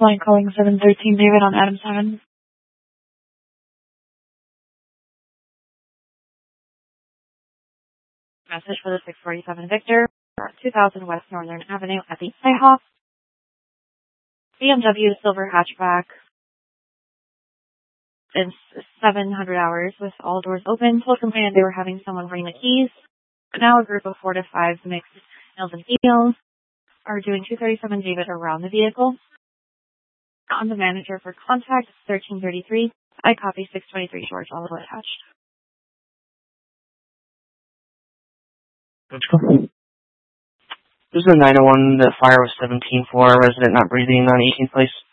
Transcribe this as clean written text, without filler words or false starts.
Line calling 713 David on Adam 7. Message for the 647 Victor, 2000 West Northern Avenue at the IHOP. BMW silver hatchback. It's 700 hours with all doors open. Told complainant they were having someone bring the keys. But now a group of 4 to 5 mixed males and females are doing 237 David around the vehicle. On the manager for contact, 1333. I copy 623 George, all attached. This is a 901. The fire was 17-4. Resident not breathing on 18th place.